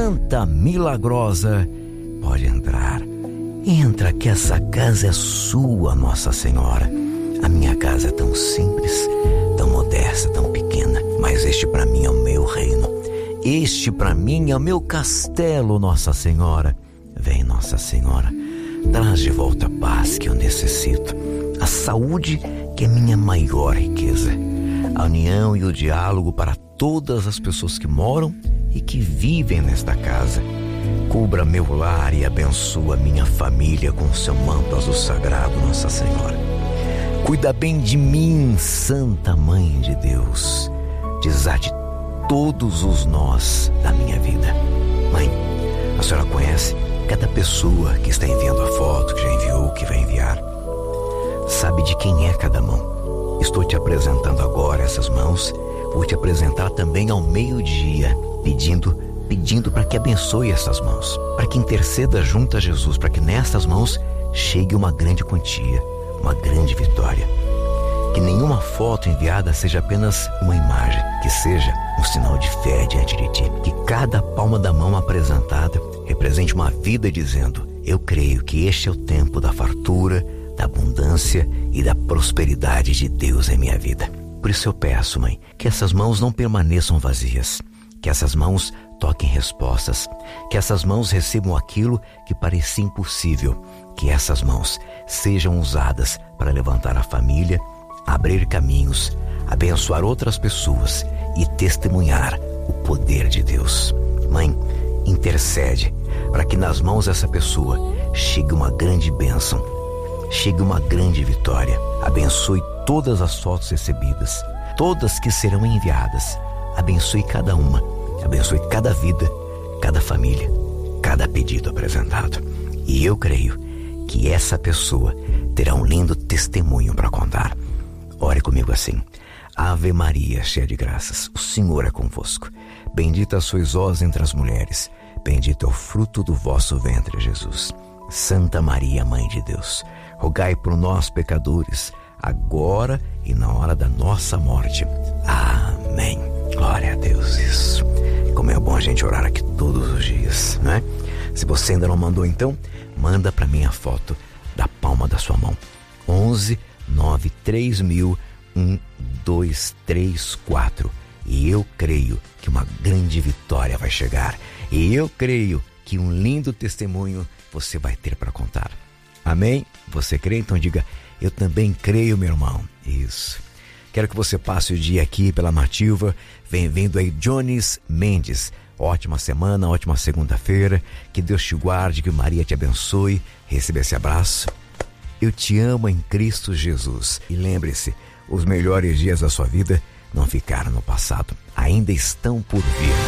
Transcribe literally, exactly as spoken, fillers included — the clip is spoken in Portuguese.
Santa Milagrosa, pode entrar. Entra que essa casa é sua, Nossa Senhora. A minha casa é tão simples, tão modesta, tão pequena, mas este para mim é o meu reino. Este para mim é o meu castelo, Nossa Senhora. Vem, Nossa Senhora, traz de volta a paz que eu necessito, a saúde que é minha maior riqueza, a união e o diálogo para todas as pessoas que moram e que vivem nesta casa. Cubra meu lar e abençoa minha família com seu manto azul sagrado, Nossa Senhora. Cuida bem de mim, Santa Mãe de Deus. Desate todos os nós da minha vida. Mãe, a senhora conhece cada pessoa que está enviando a foto, que já enviou, que vai enviar. Sabe de quem é cada mão. Estou te apresentando agora essas mãos. Vou te apresentar também ao meio-dia, pedindo pedindo para que abençoe essas mãos, para que interceda junto a Jesus, para que nestas mãos chegue uma grande quantia, uma grande vitória. Que nenhuma foto enviada seja apenas uma imagem, que seja um sinal de fé diante de ti. Que cada palma da mão apresentada represente uma vida dizendo: eu creio que este é o tempo da fartura, da abundância e da prosperidade de Deus em minha vida. Por isso eu peço, Mãe, que essas mãos não permaneçam vazias, que essas mãos toquem respostas, que essas mãos recebam aquilo que parecia impossível, que essas mãos sejam usadas para levantar a família, abrir caminhos, abençoar outras pessoas e testemunhar o poder de Deus. Mãe, intercede para que nas mãos dessa pessoa chegue uma grande bênção, chegue uma grande vitória. Abençoe todas as fotos recebidas, todas que serão enviadas. Abençoe cada uma, abençoe cada vida, cada família, cada pedido apresentado. E eu creio que essa pessoa terá um lindo testemunho para contar. Ore comigo assim: Ave Maria, cheia de graças, o Senhor é convosco. Bendita sois vós entre as mulheres, bendito é o fruto do vosso ventre, Jesus. Santa Maria, Mãe de Deus, rogai por nós, pecadores, agora e na hora da nossa morte. Amém. Glória a Deus. Isso. Como é bom a gente orar aqui todos os dias, né? Se você ainda não mandou, então, manda para mim a foto da palma da sua mão. onze nove três mil um dois três quatro. E eu creio que uma grande vitória vai chegar. E eu creio que um lindo testemunho você vai ter para contar. Amém? Você crê? Então diga: eu também creio, meu irmão. Isso. Quero que você passe o dia aqui pela Nativa. Vem vindo aí Jones Mendes. Ótima semana, ótima segunda-feira. Que Deus te guarde, que Maria te abençoe. Receba esse abraço. Eu te amo em Cristo Jesus. E lembre-se, os melhores dias da sua vida não ficaram no passado, ainda estão por vir.